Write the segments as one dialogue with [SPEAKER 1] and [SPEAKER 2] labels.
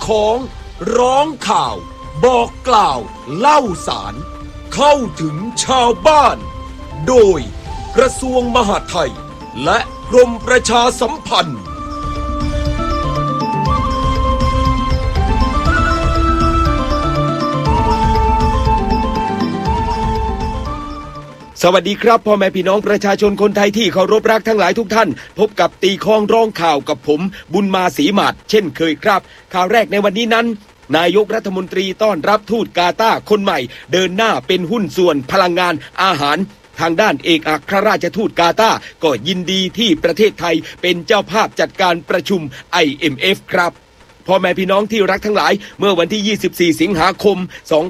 [SPEAKER 1] ของร้องข่าวบอกกล่าวเล่าสารเข้าถึงชาวบ้านโดยกระทรวงมหาดไทยและกรมประชาสัมพันธ์สวัสดีครับพ่อแม่พี่น้องประชาชนคนไทยที่เคารพรักทั้งหลายทุกท่านพบกับตีคล้องร้องข่าวกับผมบุญมาศรีหมาดเช่นเคยครับข่าวแรกในวันนี้นั้นนายกรัฐมนตรีต้อนรับทูตกาตาร์คนใหม่เดินหน้าเป็นหุ้นส่วนพลังงานอาหารทางด้านเอกอัครราชทูตกาตาร์ก็ยินดีที่ประเทศไทยเป็นเจ้าภาพจัดการประชุม IMF ครับพ่อแม่พี่น้องที่รักทั้งหลายเมื่อวันที่24สิงหาคม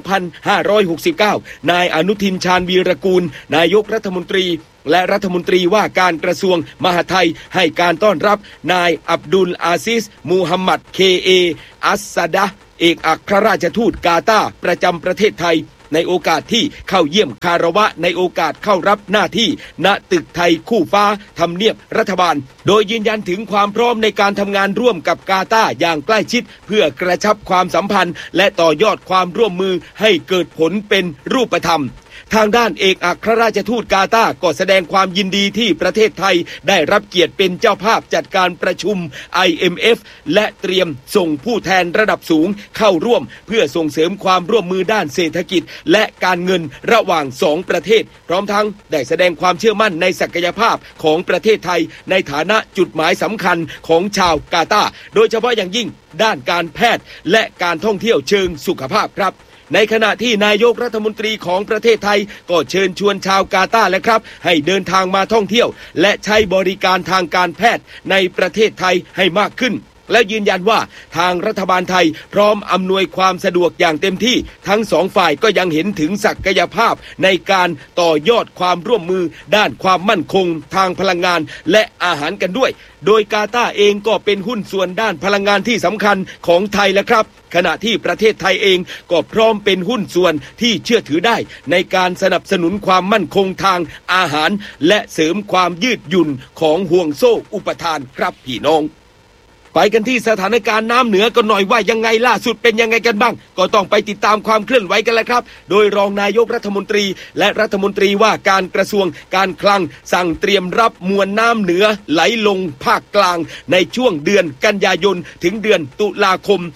[SPEAKER 1] 2569นายอนุทินชาญวีรกูลนายกรัฐมนตรีและรัฐมนตรีว่าการกระทรวงมหาดไทยให้การต้อนรับนายอับดุลอาซิสมูฮัมหมัดเค.อัสซาดะห์เอกอัครราชทูตกาตาร์ประจำประเทศไทยในโอกาสที่เข้าเยี่ยมคารวะในโอกาสเข้ารับหน้าที่ณตึกไทยคู่ฟ้าทำเนียบรัฐบาลโดยยืนยันถึงความพร้อมในการทำงานร่วมกับกาตาร์อย่างใกล้ชิดเพื่อกระชับความสัมพันธ์และต่อยอดความร่วมมือให้เกิดผลเป็นรูปธรรมทางด้านเอกอัครราชทูตกาตาร์ก็แสดงความยินดีที่ประเทศไทยได้รับเกียรติเป็นเจ้าภาพจัดการประชุม IMF และเตรียมส่งผู้แทนระดับสูงเข้าร่วมเพื่อส่งเสริมความร่วมมือด้านเศรษฐกิจและการเงินระหว่าง2ประเทศพร้อมทั้งได้แสดงความเชื่อมั่นในศักยภาพของประเทศไทยในฐานะจุดหมายสำคัญของชาวกาตาร์โดยเฉพาะอย่างยิ่งด้านการแพทย์และการท่องเที่ยวเชิงสุขภาพครับในขณะที่นายกรัฐมนตรีของประเทศไทยก็เชิญชวนชาวกาตาร์และครับให้เดินทางมาท่องเที่ยวและใช้บริการทางการแพทย์ในประเทศไทยให้มากขึ้นและยืนยันว่าทางรัฐบาลไทยพร้อมอำนวยความสะดวกอย่างเต็มที่ทั้งสองฝ่ายก็ยังเห็นถึงศักยภาพในการต่อยอดความร่วมมือด้านความมั่นคงทางพลังงานและอาหารกันด้วยโดยกาตาร์เองก็เป็นหุ้นส่วนด้านพลังงานที่สำคัญของไทยและครับขณะที่ประเทศไทยเองก็พร้อมเป็นหุ้นส่วนที่เชื่อถือได้ในการสนับสนุนความมั่นคงทางอาหารและเสริมความยืดหยุ่นของห่วงโซ่อุปทานครับพี่น้องไปกันที่สถานการณ์น้ำเหนือกันหน่อยว่ายังไงล่าสุดเป็นยังไงกันบ้างก็ต้องไปติดตามความเคลื่อนไหวกันแล้วครับโดยรองนายกรัฐมนตรีและรัฐมนตรีว่าการกระทรวงการคลังสั่งเตรียมรับมวลน้ำเหนือไหลลงภาคกลางในช่วงเดือนกันยายนถึงเดือนตุลาคม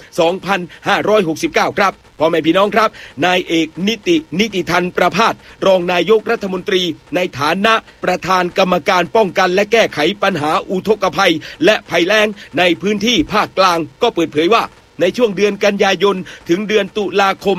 [SPEAKER 1] 2569ครับพ่อแม่พี่น้องครับนายเอกนิติธันประภาสรองนายกรัฐมนตรีในฐานะประธานกรรมการป้องกันและแก้ไขปัญหาอุทกภัยและภัยแล้งในพื้นที่ภาคกลางก็เปิดเผยว่าในช่วงเดือนกันยายนถึงเดือนตุลาคม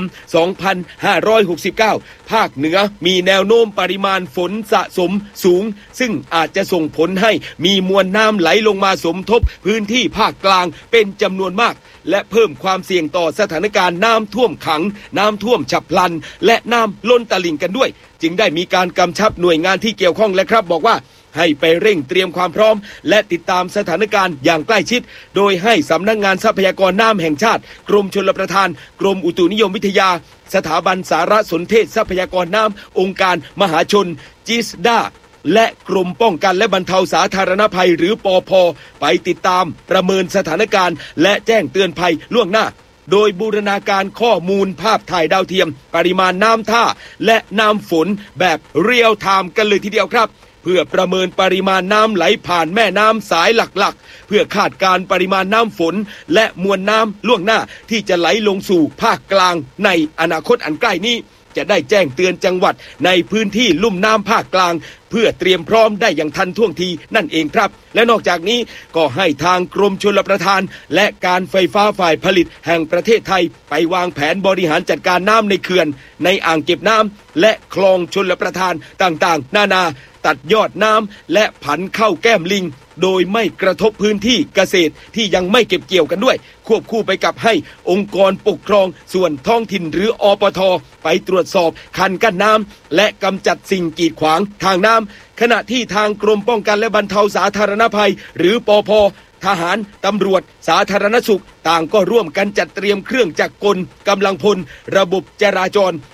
[SPEAKER 1] 2569ภาคเหนือมีแนวโน้มปริมาณฝนสะสมสูงซึ่งอาจจะส่งผลให้มีมวลน้ำไหลลงมาสมทบพื้นที่ภาคกลางเป็นจำนวนมากและเพิ่มความเสี่ยงต่อสถานการณ์น้ำท่วมขังน้ำท่วมฉับพลันและน้ำล้นตลิ่งกันด้วยจึงได้มีการกำชับหน่วยงานที่เกี่ยวข้องและครับบอกว่าให้ไปเร่งเตรียมความพร้อมและติดตามสถานการณ์อย่างใกล้ชิดโดยให้สำนักงานทรัพยากรน้ำแห่งชาติกรมชลประทานกรมอุตุนิยมวิทยาสถาบันสารสนเทศทรัพยากรน้ำองค์การมหาชนจิสดาและกรมป้องกันและบรรเทาสาธารณภัยหรือปภ.ไปติดตามประเมินสถานการณ์และแจ้งเตือนภัยล่วงหน้าโดยบูรณาการข้อมูลภาพถ่ายดาวเทียมปริมาณน้ำท่าและน้ำฝนแบบเรียลไทม์กันเลยทีเดียวครับเพื่อประเมินปริมาณน้ำไหลผ่านแม่น้ำสายหลักๆเพื่อคาดการปริมาณน้ำฝนและมวลน้ำล่วงหน้าที่จะไหลลงสู่ภาคกลางในอนาคตอันใกล้นี้จะได้แจ้งเตือนจังหวัดในพื้นที่ลุ่มน้ำภาคกลางเพื่อเตรียมพร้อมได้อย่างทันท่วงทีนั่นเองครับและนอกจากนี้ก็ให้ทางกรมชลประทานและการไฟฟ้าฝ่ายผลิตแห่งประเทศไทยไปวางแผนบริหารจัดการน้ำในเขื่อนในอ่างเก็บน้ำและคลองชลประทานต่างๆนานาตัดยอดน้ำและผันเข้าแก้มลิงโดยไม่กระทบพื้นที่เกษตรที่ยังไม่เก็บเกี่ยวกันด้วยควบคู่ไปกับให้องค์กรปกครองส่วนท้องถิ่นหรืออปท.ไปตรวจสอบคันกั้นน้ำและกำจัดสิ่งกีดขวางทางน้ำขณะที่ทางกรมป้องกันและบรรเทาสาธารณภัยหรือปภ.ทหารตำรวจสาธารณสุขต่างก็ร่วมกันจัดเตรียมเครื่องจักรกลกำลังพลระบบจราจร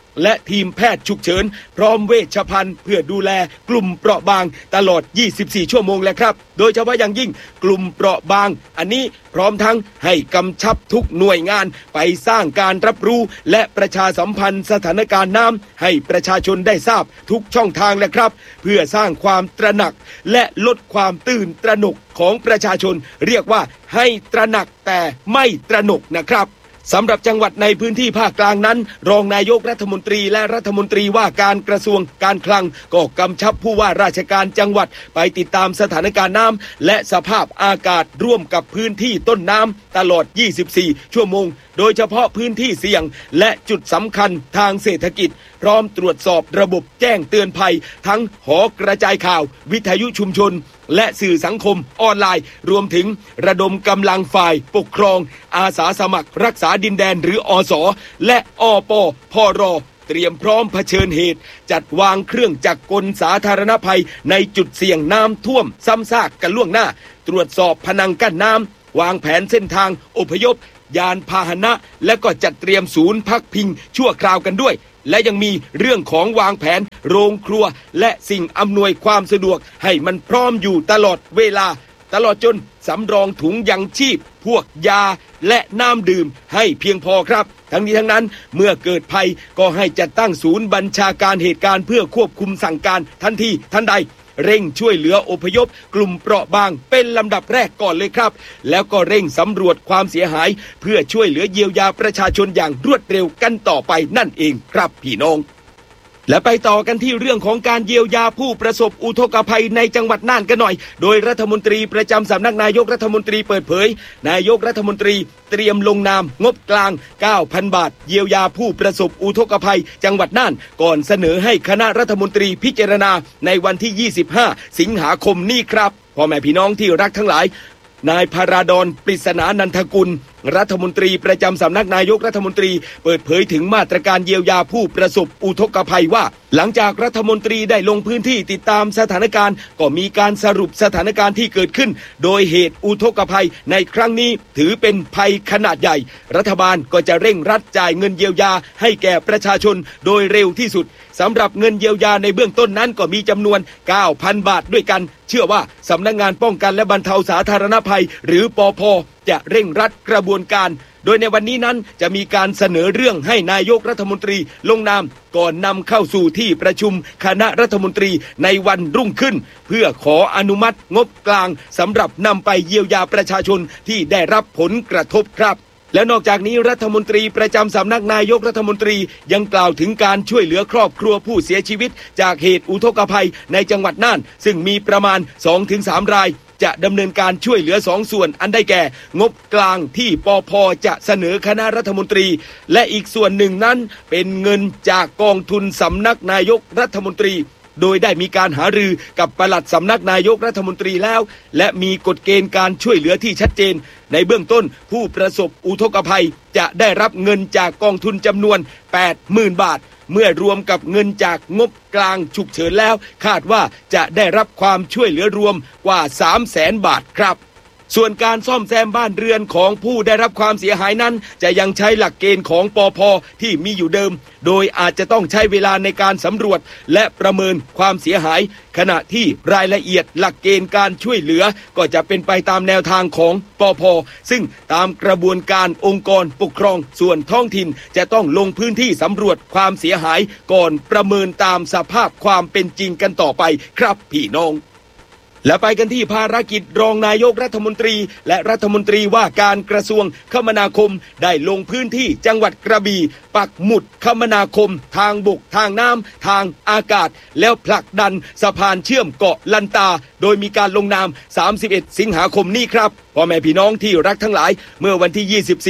[SPEAKER 1] และทีมแพทย์ฉุกเฉินพร้อมเวชภัณฑ์เพื่อดูแลกลุ่มเปราะบางตลอด 24 ชั่วโมงแล้วครับโดยเฉพาะอย่างยิ่งกลุ่มเปราะบางอันนี้พร้อมทั้งให้กำชับทุกหน่วยงานไปสร้างการรับรู้และประชาสัมพันธ์สถานการณ์น้ำให้ประชาชนได้ทราบทุกช่องทางแหละครับเพื่อสร้างความตระหนักและลดความตื่นตระหนกของประชาชนเรียกว่าให้ตระหนักแต่ไม่ตระหนกนะครับสำหรับจังหวัดในพื้นที่ภาคกลางนั้นรองนายกรัฐมนตรีและรัฐมนตรีว่าการกระทรวงการคลังก็กำชับผู้ว่าราชการจังหวัดไปติดตามสถานการณ์น้ำและสภาพอากาศร่วมกับพื้นที่ต้นน้ำตลอด 24 ชั่วโมงโดยเฉพาะพื้นที่เสี่ยงและจุดสำคัญทางเศรษฐกิจพร้อมตรวจสอบระบบแจ้งเตือนภัยทั้งหอกระจายข่าววิทยุชุมชนและสื่อสังคมออนไลน์รวมถึงระดมกำลังฝ่ายปกครองอาสาสมัครรักษาดินแดนหรืออส.และอป.พร.เตรียมพร้อมเผชิญเหตุจัดวางเครื่องจักรกลสาธารณภัยในจุดเสี่ยงน้ำท่วมซ้ำซากกันล่วงหน้าตรวจสอบพนังกั้นน้ำวางแผนเส้นทางอพยพยานพาหนะและก็จัดเตรียมศูนย์พักพิงชั่วคราวกันด้วยและยังมีเรื่องของวางแผนโรงครัวและสิ่งอำนวยความสะดวกให้มันพร้อมอยู่ตลอดเวลาตลอดจนสำรองถุงยังชีพพวกยาและน้ำดื่มให้เพียงพอครับทั้งนี้ทั้งนั้นเมื่อเกิดภัยก็ให้จัดตั้งศูนย์บัญชาการเหตุการณ์เพื่อควบคุมสั่งการทันทีทันใดเร่งช่วยเหลืออพยพกลุ่มเปราะบางเป็นลำดับแรกก่อนเลยครับแล้วก็เร่งสำรวจความเสียหายเพื่อช่วยเหลือเยียวยาประชาชนอย่างรวดเร็วกันต่อไปนั่นเองครับพี่น้องและไปต่อกันที่เรื่องของการเยียวยาผู้ประสบอุทกภัยในจังหวัดน่านกันหน่อยโดยรัฐมนตรีประจำสำนักนายกรัฐมนตรีเปิดเผยนายกรัฐมนตรีเตรียมลงนามงบกลาง 9,000 บาทเยียวยาผู้ประสบอุทกภัยจังหวัดน่านก่อนเสนอให้คณะรัฐมนตรีพิจารณาในวันที่ 25 สิงหาคมนี้ครับพ่อแม่พี่น้องที่รักทั้งหลายนายพาราดอนปริศนานันทกุลรัฐมนตรีประจำสำนักนายกรัฐมนตรีเปิดเผยถึงมาตรการเยียวยาผู้ประสบอุทกภัยว่าหลังจากรัฐมนตรีได้ลงพื้นที่ติดตามสถานการณ์ก็มีการสรุปสถานการณ์ที่เกิดขึ้นโดยเหตุอุทกภัยในครั้งนี้ถือเป็นภัยขนาดใหญ่รัฐบาลก็จะเร่งรัดจ่ายเงินเยียวยาให้แก่ประชาชนโดยเร็วที่สุดสำหรับเงินเยียวยาในเบื้องต้นนั้นก็มีจำนวน 9,000 บาทด้วยกันเชื่อว่าสำนักงานป้องกันและบรรเทาสาธารณภัยหรือปภ.จะเร่งรัดกระบวนการโดยในวันนี้นั้นจะมีการเสนอเรื่องให้นายกรัฐมนตรีลงนามก่อนนำเข้าสู่ที่ประชุมคณะรัฐมนตรีในวันรุ่งขึ้นเพื่อขออนุมัติงบกลางสำหรับนำไปเยียวยาประชาชนที่ได้รับผลกระทบครับและนอกจากนี้รัฐมนตรีประจำสำนักนายกรัฐมนตรียังกล่าวถึงการช่วยเหลือครอบครัวผู้เสียชีวิตจากเหตุอุทกภัยในจังหวัดน่านซึ่งมีประมาณ 2-3 รายจะดำเนินการช่วยเหลือ2ส่วนอันได้แก่งบกลางที่ปภ.จะเสนอคณะรัฐมนตรีและอีกส่วนหนึ่งนั้นเป็นเงินจากกองทุนสำนักนายกรัฐมนตรีโดยได้มีการหารือกับปลัดสำนักนายกรัฐมนตรีแล้วและมีกฎเกณฑ์การช่วยเหลือที่ชัดเจนในเบื้องต้นผู้ประสบอุทกภัยจะได้รับเงินจากกองทุนจำนวน 80,000 บาทเมื่อรวมกับเงินจากงบกลางฉุกเฉินแล้วคาดว่าจะได้รับความช่วยเหลือรวมกว่า 300,000 บาทครับส่วนการซ่อมแซมบ้านเรือนของผู้ได้รับความเสียหายนั้นจะยังใช้หลักเกณฑ์ของปภ.ที่มีอยู่เดิมโดยอาจจะต้องใช้เวลาในการสำรวจและประเมินความเสียหายขณะที่รายละเอียดหลักเกณฑ์การช่วยเหลือก็จะเป็นไปตามแนวทางของปภ.ซึ่งตามกระบวนการองค์กรปกครองส่วนท้องถิ่นจะต้องลงพื้นที่สำรวจความเสียหายก่อนประเมินตามสภาพความเป็นจริงกันต่อไปครับพี่น้องและไปกันที่ภารกิจรองนายกรัฐมนตรีและรัฐมนตรีว่าการกระทรวงคมนาคมได้ลงพื้นที่จังหวัดกระบี่ปักหมุดคมนาคมทางบกทางน้ำทางอากาศแล้วผลักดันสะพานเชื่อมเกาะลันตาโดยมีการลงนาม31 สิงหาคมนี้ครับพ่อแม่พี่น้องที่รักทั้งหลายเมื่อวันที่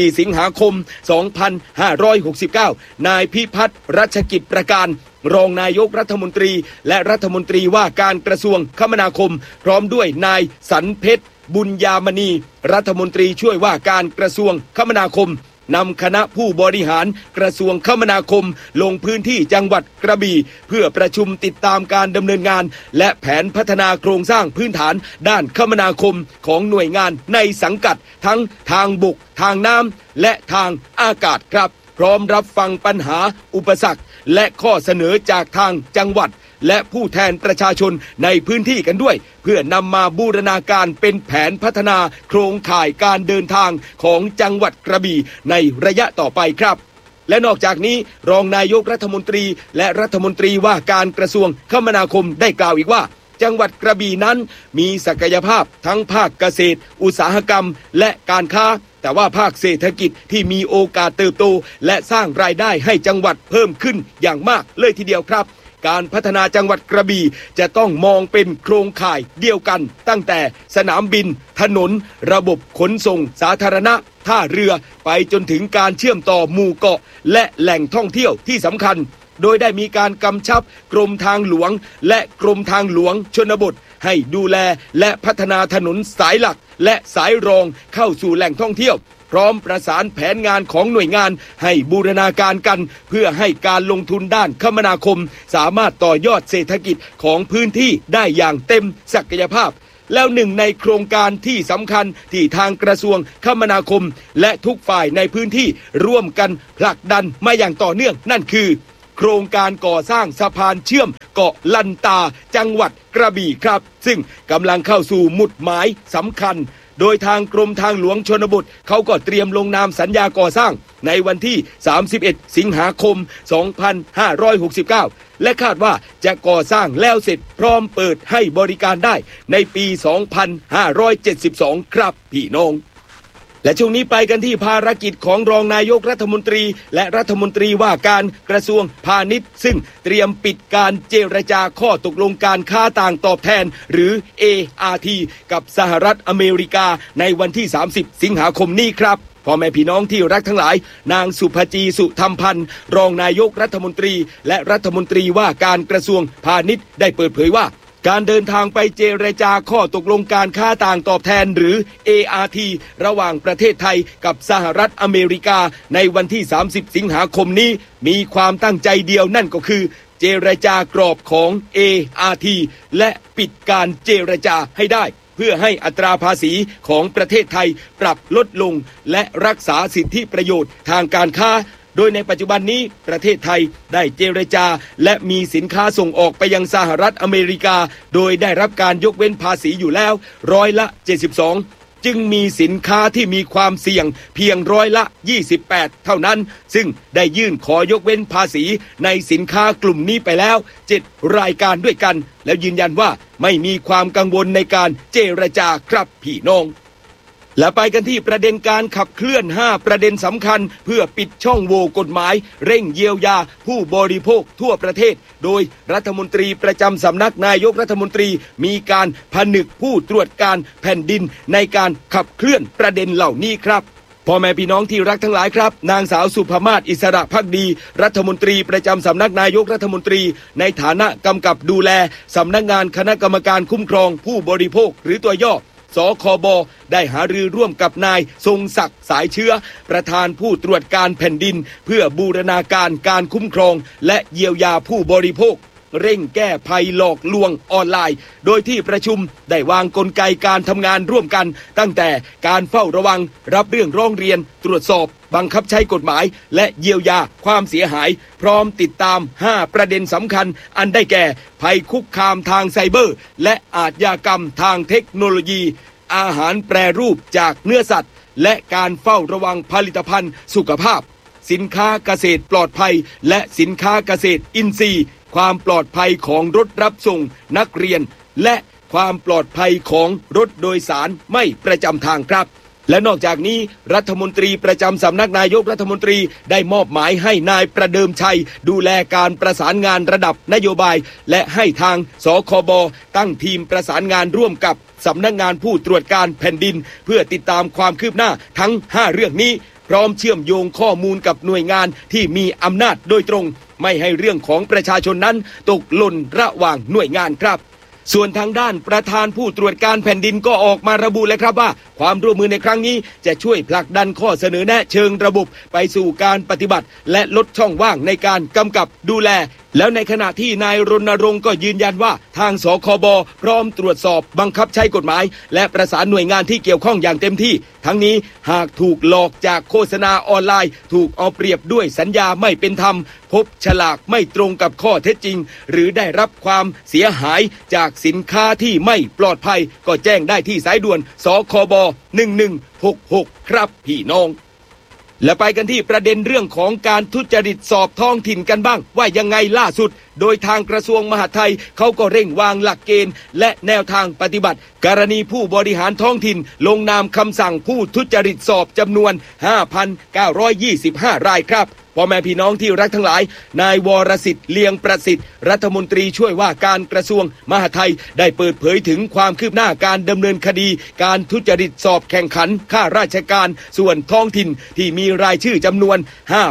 [SPEAKER 1] 24 สิงหาคม 2569 นายพิพัฒน์รัชกิจประการรองนายกรัฐมนตรีและรัฐมนตรีว่าการกระทรวงคมนาคมพร้อมด้วยนายสันเพชรบุญญามณีรัฐมนตรีช่วยว่าการกระทรวงคมนาคมนำคณะผู้บริหารกระทรวงคมนาคมลงพื้นที่จังหวัดกระบี่เพื่อประชุมติดตามการดำเนินงานและแผนพัฒนาโครงสร้างพื้นฐานด้านคมนาคมของหน่วยงานในสังกัดทั้งทางบกทางน้ำและทางอากาศครับพร้อมรับฟังปัญหาอุปสรรคและข้อเสนอจากทางจังหวัดและผู้แทนประชาชนในพื้นที่กันด้วยเพื่อนำมาบูรณาการเป็นแผนพัฒนาโครงข่ายการเดินทางของจังหวัดกระบี่ในระยะต่อไปครับและนอกจากนี้รองนายกรัฐมนตรีและรัฐมนตรีว่าการกระทรวงคมนาคมได้กล่าวอีกว่าจังหวัดกระบี่นั้นมีศักยภาพทั้งภาคเกษตรอุตสาหกรรมและการค้าแต่ว่าภาคเศรษฐกิจที่มีโอกาสเติบโตและสร้างรายได้ให้จังหวัดเพิ่มขึ้นอย่างมากเลยทีเดียวครับการพัฒนาจังหวัดกระบี่จะต้องมองเป็นโครงข่ายเดียวกันตั้งแต่สนามบินถนนระบบขนส่งสาธารณะท่าเรือไปจนถึงการเชื่อมต่อหมู่เกาะและแหล่งท่องเที่ยวที่สำคัญโดยได้มีการกำชับกรมทางหลวงและกรมทางหลวงชนบทให้ดูแลและพัฒนาถนนสายหลักและสายรองเข้าสู่แหล่งท่องเที่ยวพร้อมประสานแผนงานของหน่วยงานให้บูรณาการกันเพื่อให้การลงทุนด้านคมนาคมสามารถต่อยอดเศรษฐกิจของพื้นที่ได้อย่างเต็มศักยภาพแล้วหนึ่งในโครงการที่สำคัญที่ทางกระทรวงคมนาคมและทุกฝ่ายในพื้นที่ร่วมกันผลักดันมาอย่างต่อเนื่องนั่นคือโครงการก่อสร้างสะพานเชื่อมเกาะลันตาจังหวัดกระบี่ครับซึ่งกำลังเข้าสู่หมุดหมายสำคัญโดยทางกรมทางหลวงชนบทเขาก็เตรียมลงนามสัญญาก่อสร้างในวันที่31สิงหาคม2569และคาดว่าจะก่อสร้างแล้วเสร็จพร้อมเปิดให้บริการได้ในปี2572ครับพี่น้องและช่วงนี้ไปกันที่ภารกิจของรองนายกรัฐมนตรีและรัฐมนตรีว่าการกระทรวงพาณิชย์ซึ่งเตรียมปิดการเจรจาข้อตกลงการค้าต่างตอบแทนหรือ ART กับสหรัฐอเมริกาในวันที่30สิงหาคมนี้ครับพ่อแม่พี่น้องที่รักทั้งหลายนางสุภจีสุธรรมพันธ์รองนายกรัฐมนตรีและรัฐมนตรีว่าการกระทรวงพาณิชย์ได้เปิดเผยว่าการเดินทางไปเจรจาข้อตกลงการค้าต่างตอบแทนหรือ ART ระหว่างประเทศไทยกับสหรัฐอเมริกาในวันที่30สิงหาคมนี้มีความตั้งใจเดียวนั่นก็คือเจรจากรอบของ ART และปิดการเจรจาให้ได้เพื่อให้อัตราภาษีของประเทศไทยปรับลดลงและรักษาสิทธิประโยชน์ทางการค้าโดยในปัจจุบันนี้ประเทศไทยได้เจรจาและมีสินค้าส่งออกไปยังสหรัฐอเมริกาโดยได้รับการยกเว้นภาษีอยู่แล้ว72%จึงมีสินค้าที่มีความเสี่ยงเพียง28%เท่านั้นซึ่งได้ยื่นขอยกเว้นภาษีในสินค้ากลุ่มนี้ไปแล้ว7รายการด้วยกันแล้วยืนยันว่าไม่มีความกังวลในการเจรจาครับพี่น้องและไปกันที่ประเด็นการขับเคลื่อน5ประเด็นสำคัญเพื่อปิดช่องโหว่กฎหมายเร่งเยียวยาผู้บริโภคทั่วประเทศโดยรัฐมนตรีประจำสำนักนายกรัฐมนตรีมีการผนึกผู้ตรวจการแผ่นดินในการขับเคลื่อนประเด็นเหล่านี้ครับพ่อแม่พี่น้องที่รักทั้งหลายครับนางสาวสุภมาศอิสระภักดีรัฐมนตรีประจำสำนักนายกรัฐมนตรีในฐานะกำกับดูแลสำนักงานคณะกรรมการคุ้มครองผู้บริโภคหรือตัวย่อสคบได้หารือร่วมกับนายทรงศักดิ์สายเชื้อประธานผู้ตรวจการแผ่นดินเพื่อบูรณาการการคุ้มครองและเยียวยาผู้บริโภคเร่งแก้ภัยหลอกลวงออนไลน์โดยที่ประชุมได้วางกลไกการทำงานร่วมกันตั้งแต่การเฝ้าระวังรับเรื่องร้องเรียนตรวจสอบบังคับใช้กฎหมายและเยียวยาความเสียหายพร้อมติดตาม5ประเด็นสำคัญอันได้แก่ภัยคุกคามทางไซเบอร์และอาชญากรรมทางเทคโนโลยีอาหารแปรรูปจากเนื้อสัตว์และการเฝ้าระวังผลิตภัณฑ์สุขภาพสินค้าเกษตรปลอดภัยและสินค้าเกษตรอินทรีย์ความปลอดภัยของรถรับส่งนักเรียนและความปลอดภัยของรถโดยสารไม่ประจำทางครับและนอกจากนี้รัฐมนตรีประจำสำนักนายกรัฐมนตรีได้มอบหมายให้นายประเดิมชัยดูแลการประสานงานระดับนโยบายและให้ทางสคบตั้งทีมประสานงานร่วมกับสำนักงานผู้ตรวจการแผ่นดินเพื่อติดตามความคืบหน้าทั้ง5เรื่องนี้พร้อมเชื่อมโยงข้อมูลกับหน่วยงานที่มีอำนาจโดยตรงไม่ให้เรื่องของประชาชนนั้นตกหล่นระหว่างหน่วยงานครับส่วนทางด้านประธานผู้ตรวจการแผ่นดินก็ออกมาระบุเลยครับว่าความร่วมมือในครั้งนี้จะช่วยผลักดันข้อเสนอแนะเชิงระบบไปสู่การปฏิบัติและลดช่องว่างในการกำกับดูแลแล้วในขณะที่นายรณรงค์ก็ยืนยันว่าทางสคบพร้อมตรวจสอบบังคับใช้กฎหมายและประสานหน่วยงานที่เกี่ยวข้องอย่างเต็มที่ทั้งนี้หากถูกหลอกจากโฆษณาออนไลน์ถูกเอาเปรียบด้วยสัญญาไม่เป็นธรรมพบฉลากไม่ตรงกับข้อเท็จจริงหรือได้รับความเสียหายจากสินค้าที่ไม่ปลอดภัยก็แจ้งได้ที่สายด่วนสคบ1166ครับพี่น้องและไปกันที่ประเด็นเรื่องของการทุจริตสอบท้องถิ่นกันบ้างว่ายังไงล่าสุดโดยทางกระทรวงมหาดไทยเขาก็เร่งวางหลักเกณฑ์และแนวทางปฏิบัติกรณีผู้บริหารท้องถิ่นลงนามคำสั่งผู้ทุจริตสอบจำนวน 5,925 รายครับพ่อแม่พี่น้องที่รักทั้งหลายนายวรสิทธิ์เลียงประสิทธิ์รัฐมนตรีช่วยว่าการกระทรวงมหาดไทยได้เปิดเผยถึงความคืบหน้าการดำเนินคดีการทุจริตสอบแข่งขันข้าราชการส่วนท้องถิ่นที่มีรายชื่อจำนวน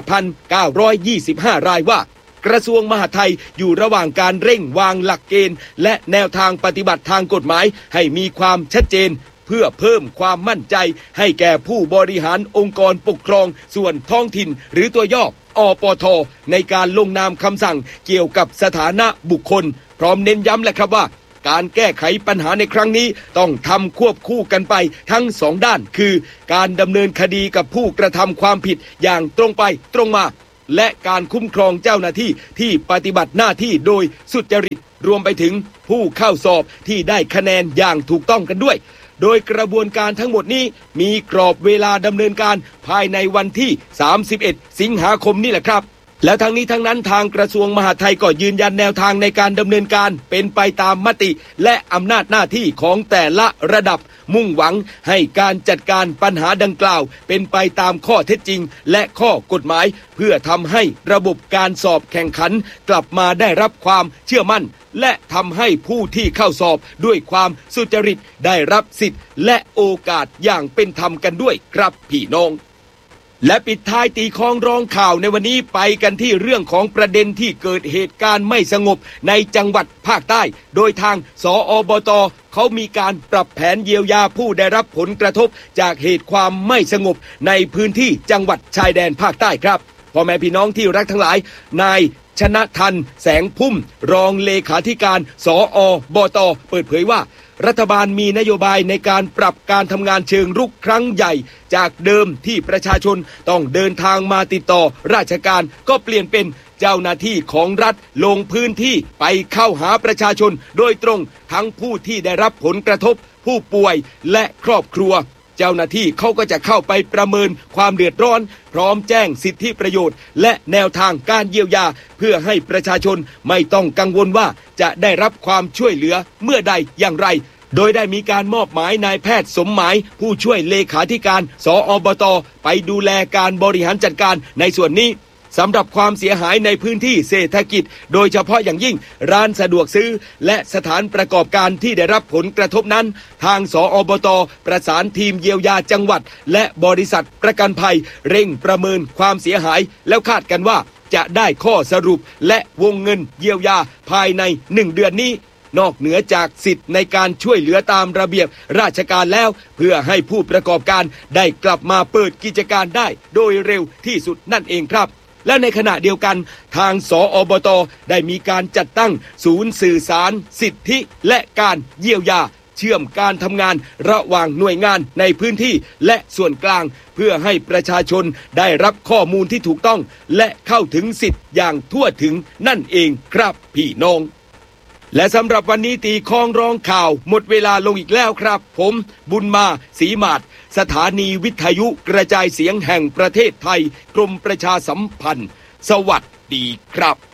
[SPEAKER 1] 5,925 รายว่ากระทรวงมหาดไทยอยู่ระหว่างการเร่งวางหลักเกณฑ์และแนวทางปฏิบัติทางกฎหมายให้มีความชัดเจนเพื่อเพิ่มความมั่นใจให้แก่ผู้บริหารองค์กรปกครองส่วนท้องถิ่นหรือตัวย่ออปท.ในการลงนามคำสั่งเกี่ยวกับสถานะบุคคลพร้อมเน้นย้ำแหละครับว่าการแก้ไขปัญหาในครั้งนี้ต้องทำควบคู่กันไปทั้งสองด้านคือการดำเนินคดีกับผู้กระทำความผิดอย่างตรงไปตรงมาและการคุ้มครองเจ้าหน้าที่ที่ปฏิบัติหน้าที่โดยสุจริตรวมไปถึงผู้เข้าสอบที่ได้คะแนนอย่างถูกต้องกันด้วยโดยกระบวนการทั้งหมดนี้มีกรอบเวลาดำเนินการภายในวันที่31สิงหาคมนี่แหละครับแล้วทั้งนี้ทั้งนั้นทางกระทรวงมหาดไทยก็ยืนยันแนวทางในการดำเนินการเป็นไปตามมติและอำนาจหน้าที่ของแต่ละระดับมุ่งหวังให้การจัดการปัญหาดังกล่าวเป็นไปตามข้อเท็จจริงและข้อกฎหมายเพื่อทำให้ระบบการสอบแข่งขันกลับมาได้รับความเชื่อมั่นและทำให้ผู้ที่เข้าสอบด้วยความสุจริตได้รับสิทธิ์และโอกาสอย่างเป็นธรรมกันด้วยครับพี่น้องและปิดท้ายตีคล้องร้องข่าวในวันนี้ไปกันที่เรื่องของประเด็นที่เกิดเหตุการณ์ไม่สงบในจังหวัดภาคใต้โดยทางสอบต.เขามีการปรับแผนเยียวยาผู้ได้รับผลกระทบจากเหตุความไม่สงบในพื้นที่จังหวัดชายแดนภาคใต้ครับพ่อแม่พี่น้องที่รักทั้งหลายนายชนะทันแสงพุ่มรองเลขาธิการสอบต.เปิดเผยว่ารัฐบาลมีนโยบายในการปรับการทำงานเชิงรุกครั้งใหญ่จากเดิมที่ประชาชนต้องเดินทางมาติดต่อราชการก็เปลี่ยนเป็นเจ้าหน้าที่ของรัฐลงพื้นที่ไปเข้าหาประชาชนโดยตรงทั้งผู้ที่ได้รับผลกระทบผู้ป่วยและครอบครัวเจ้าหน้าที่เขาก็จะเข้าไปประเมินความเดือดร้อนพร้อมแจ้งสิทธิประโยชน์และแนวทางการเยียวยาเพื่อให้ประชาชนไม่ต้องกังวลว่าจะได้รับความช่วยเหลือเมื่อใดอย่างไรโดยได้มีการมอบหมายนายแพทย์สมหมายผู้ช่วยเลขาธิการสอบต.ไปดูแลการบริหารจัดการในส่วนนี้สำหรับความเสียหายในพื้นที่เศรษฐกิจโดยเฉพาะอย่างยิ่งร้านสะดวกซื้อและสถานประกอบการที่ได้รับผลกระทบนั้นทางสอบต.ประสานทีมเยียวยาจังหวัดและบริษัทประกันภัยเร่งประเมินความเสียหายแล้วคาดกันว่าจะได้ข้อสรุปและวงเงินเยียวยาภายใน1 เดือนนี้นอกเหนือจากสิทธิ์ในการช่วยเหลือตามระเบียบราชการแล้วเพื่อให้ผู้ประกอบการได้กลับมาเปิดกิจการได้โดยเร็วที่สุดนั่นเองครับและในขณะเดียวกันทางสอบต.ได้มีการจัดตั้งศูนย์สื่อสารสิทธิและการเยียวยาเชื่อมการทำงานระหว่างหน่วยงานในพื้นที่และส่วนกลางเพื่อให้ประชาชนได้รับข้อมูลที่ถูกต้องและเข้าถึงสิทธิ์อย่างทั่วถึงนั่นเองครับพี่น้องและสำหรับวันนี้ตีคล้องร้องข่าวหมดเวลาลงอีกแล้วครับผมบุญมาศรีมาศสถานีวิทยุกระจายเสียงแห่งประเทศไทยกรมประชาสัมพันธ์สวัสดีครับ